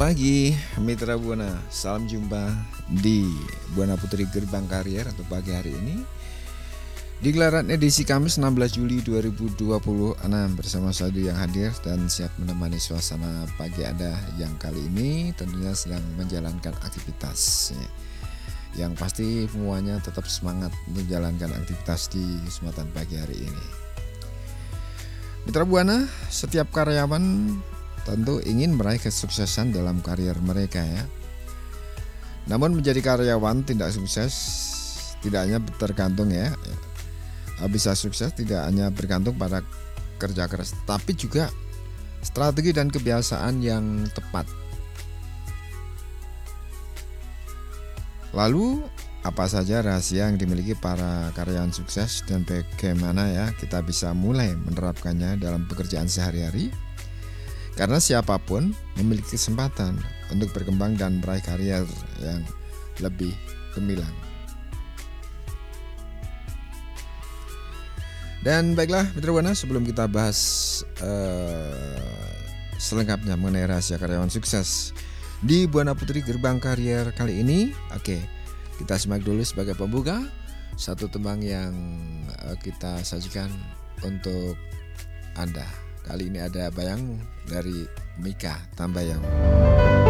pagi Mitra Buana, salam jumpa di Buana Putri Gerbang Karier untuk pagi hari ini di gelaran edisi Kamis 16 Juli 2026 bersama saya yang hadir dan siap menemani suasana pagi Anda yang kali ini tentunya sedang menjalankan aktivitas yang pasti semuanya tetap semangat menjalankan aktivitas di kesempatan pagi hari ini. Mitra Buana, setiap karyawan tentu ingin meraih kesuksesan dalam karier mereka ya. Namun menjadi karyawan tidak sukses tidak hanya tergantung ya. Bisa sukses tidak hanya bergantung pada kerja keras, tapi juga strategi dan kebiasaan yang tepat. Lalu apa saja rahasia yang dimiliki para karyawan sukses dan bagaimana ya kita bisa mulai menerapkannya dalam pekerjaan sehari-hari? Karena siapapun memiliki kesempatan untuk berkembang dan meraih karier yang lebih gemilang. Dan baiklah Mitra Buana, sebelum kita bahas selengkapnya mengenai rahasia karyawan sukses di Buana Putri Gerbang Karier kali ini, oke, kita simak dulu sebagai pembuka satu tembang yang kita sajikan untuk Anda. Kali ini ada Bayang dari Mika Tambayang.